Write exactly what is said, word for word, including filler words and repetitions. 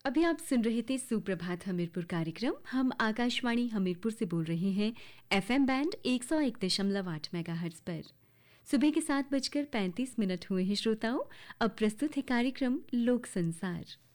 अभी आप सुन रहे थे सुप्रभात हमीरपुर कार्यक्रम। हम आकाशवाणी हमीरपुर से बोल रहे हैं एफएम बैंड एक सौ एक दशमलव आठ मेगाहर्ट्ज पर। सुबह के सात बजकर पैंतीस मिनट हुए हैं श्रोताओं। अब प्रस्तुत है कार्यक्रम लोक संसार।